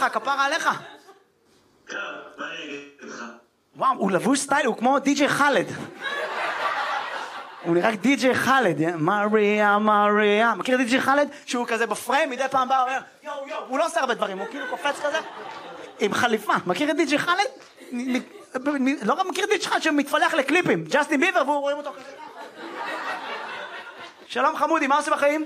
שלך, כפרה עליך. מה אני אגיד לך? וואו, הוא לבוש סטייל, הוא כמו די.ג'יי חאלד. הוא נראה רק די.ג'יי חאלד, מריה, מריה. מכיר די.ג'יי חאלד? שהוא כזה בפריים, מדי פעם בא, אומר, יו, יו, הוא לא עושה הרבה דברים, הוא כאילו קופץ כזה, עם חליפה. מכיר את די.ג'יי חאלד? לא רק מכיר את די.ג'יי חאלד שמתפלח לקליפים, ג'סטין ביבר, והוא רואים אותו כזה. שלום חמודי, מה עושה בחיים?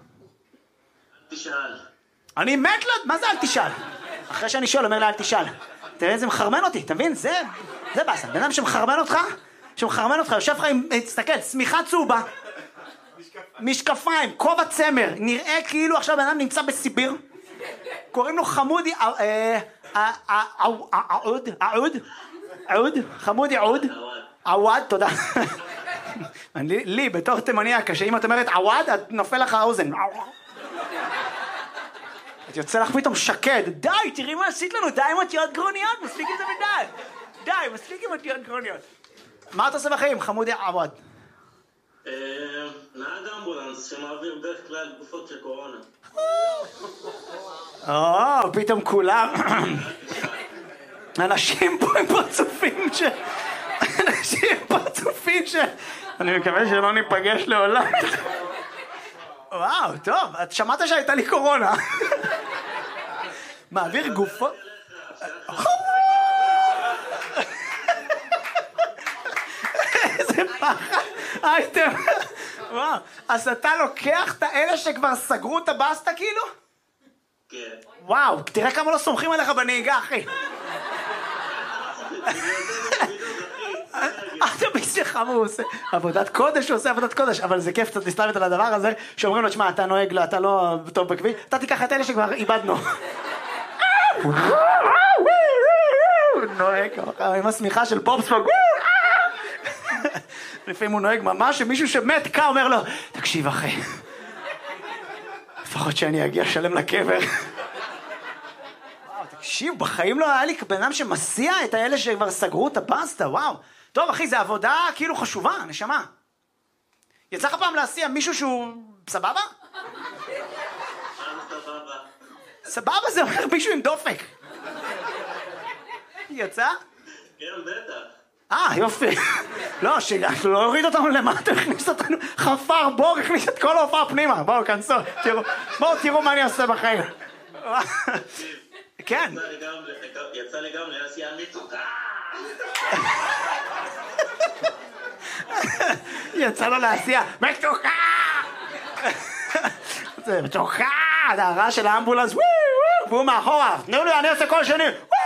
תשאל. אני מת לו, מה זה אל תשאל? אחרי שאני שואל, אומר לה אל תשאל. תראה איזה מחרמן אותי, אתה מבין? זה באסה. בן אדם שמחרמן אותך, יושב לך עם, תסתכל, שמיכה צהובה, משקפיים, כובע צמר, נראה כאילו עכשיו בן אדם נמצא בסיביר, קוראים לו חמודי, חמודי עווד, תודה. לי, בתור תימניה, כשאם את אומרת עווד, את נופל לך האוזן. את יוצא לך פתאום שקד, די, תראי מה עשית לנו, די עם אותיות גרוניות, מספיק עם זה מדי. די, מספיק עם אותיות גרוניות. מה אתה עושה בחיים, חמודי עווד? נהג אמבולנס שמעביר בדרך כלל גופות של קורונה. פתאום כולם... אנשים פה הם פרצופים אני מקווה שלא ניפגש לעולם. וואו, טוב, את שמעת שהייתה לי קורונה. מעביר גופות... איזה פחד. אייטם. וואו, אז אתה לוקח את האלה שכבר סגרו את הבאסטה כאילו? כן. וואו, תראה כמה לא סומכים עליך בנהיגה, אחי. אתה בשבילך, הוא עושה עבודת קודש, הוא עושה עבודת קודש, אבל זה כיף קצת להסתלבט על הדבר הזה, שאומרים לו, תשמע, אתה נוהג לו, אתה לא טוב בכביש, אתה תיקח את אלה שכבר איבדנו. הוא נוהג עם השמיכה של פופספוג. לפעמים הוא נוהג ממש, שמישהו שמת קה אומר לו, תקשיב אחי, לפחות שאני אגיע שלם לקבר. תקשיב, בחיים לא היה לי בן אדם שמסיע את האלה שכבר סגרו את הבאסטה, וואו. טוב אחי, זה עבודה כאילו חשובה, נשמה. יצא לך פעם להסיע מישהו שהוא סבבה? סבבה זה אומר מישהו עם דופק. יצא? כן, בטח. יופי. לא, שלא הוריד אותנו למטה, הכניס אותנו חפר בור, הכניס את כל ההופעה פנימה. בואו, כנסו, תראו מה אני עושה בחיים. כן. יצא לי גם להסיע מצוקה. יצא לו להסיע מצוקה. זה מצוקה, זה הרעש של האמבולנס, והוא מאחורה, תנו לי, אני עושה כל שני.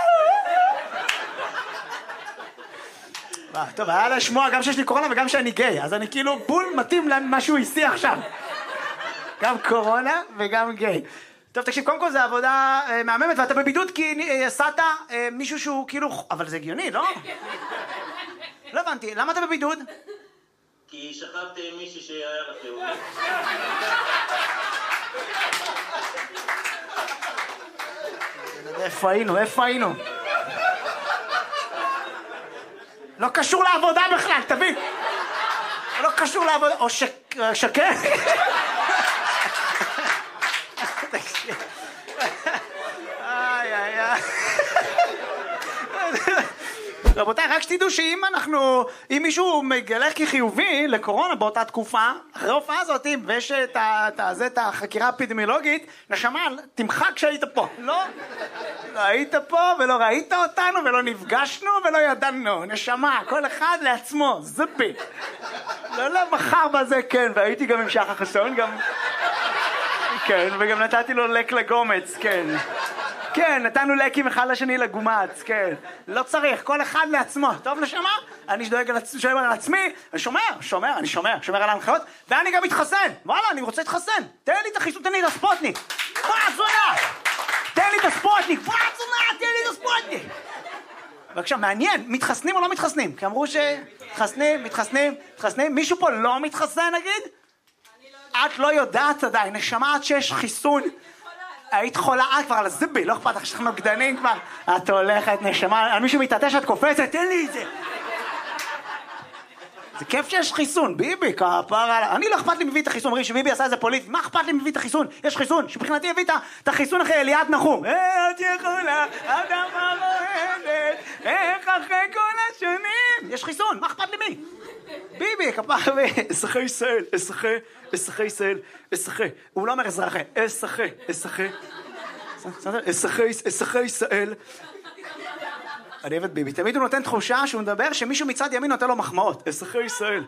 טוב, היה לשמוע גם שיש לי קורונה וגם שאני גיי, אז אני כאילו בול מתאים למה שהוא הסיע עכשיו. גם קורונה וגם גיי. טוב, תקשיב, קודם כל זה עבודה מהממת, ואתה בבידוד כי עשת מישהו שהוא כאילו... אבל זה הגיוני, לא? לא הבנתי, למה אתה בבידוד? כי שכבתי עם מישהי שהיה רפאולי. איפה היינו? לא קשור לעבודה בכלל, תבין. לא קשור לעבודה, או שקר. רבותיי, רק שתדעו שאם מישהו מגלה כחיובי לקורונה באותה תקופה, אחרי ההופעה הזאת, ויש את החקירה האפידמיולוגית, נשמה, תמחק כשהיית פה. לא היית פה ולא ראית אותנו ולא נפגשנו ולא ידענו. נשמה, כל אחד לעצמו, זופי. לא מחר בזה, כן, והייתי גם עם שחר חסון, גם... כן, וגם נתתי לו לק לגומץ, כן. כן, נתנו לקים אחד לשני לגומץ, כן. לא צריך, כל אחד לעצמו. טוב, נשמה? אני שדואג על עצמי, אני שומר על ההנחיות, ואני גם מתחסן. וואלה, אני רוצה להתחסן. תן לי את החיסון, תן לי את הספוטניק. תן לי את הספוטניק. בבקשה, מעניין, מתחסנים או לא מתחסנים? כי אמרו מתחסנים. מישהו פה לא מתחסן, נגיד? את לא יודעת עדיין, נשמה עד שיש חיסון. היית חולה, כבר על הזיבי, לא אכפת לך שאנחנו נוגדנים כבר. את הולכת, נשמה, על מישהו מתעטש, את קופצת, תן לי את זה. זה כיף שיש חיסון, ביבי, כפרה, אני לא אכפת לי מביא את החיסון, אומרים שביבי עשה את זה פוליטי, מה אכפת לי מביא את החיסון? יש חיסון, שבחינתי הביא את החיסון אחרי אליעד נחום. את יכולה, אדמה רועדת, איך אחרי כל השנים? יש חיסון, מה אכפת לי מי? ביבי, כפרה, אזרחי ישראל, אזרחי ישראל, אזרחי, הוא לא אומר אזרחי, אזרחי ישראל. אני אוהב את ביבי, תמיד הוא נותן תחושה שהוא מדבר שמישהו מצד ימין נותן לו מחמאות. אזרחי ישראל.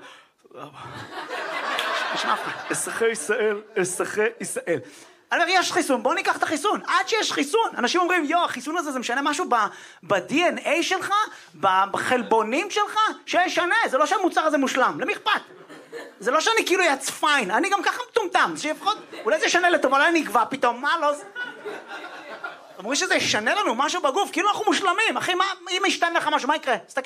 אזרחי ישראל, אזרחי ישראל. אני אומר, יש חיסון, בוא ניקח את החיסון. עד שיש חיסון, אנשים אומרים, החיסון הזה זה משנה משהו ב-DNA שלך, בחלבונים שלך, שישנה, זה לא שהמוצר הזה מושלם, למי אכפת? זה לא שאני כאילו יצפיין, אני גם ככה מטומטם, שיפחות, אולי זה ישנה לטוב, אולי אני אקבע פתאום, מה לא זה? אמרו שזה ישנה לנו משהו בגוף, כאילו אנחנו מושלמים, אחי, אם ישתנה לך משהו, מה יקרה? תסתכל.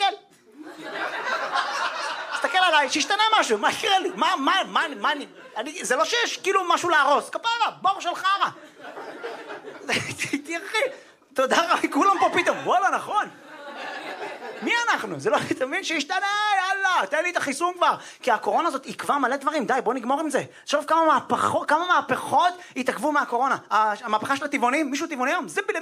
תסתכל עליי, שישתנה משהו, מה יקרה לי? מה, זה לא שיש כאילו משהו להרוס, כפרה, בור של חרה. תראי, תודה רבה, כולם פה פתאום, וואלה, נכון. מי אנחנו? זה לא תמיד שישתנה, יאללה, תן לי את החיסון כבר. כי הקורונה הזאת עקבה מלא דברים, די, בוא נגמור עם זה. שוב כמה מהפכות התעכבו מהקורונה. המהפכה של הטבעונים, מישהו טבעוני היום? זה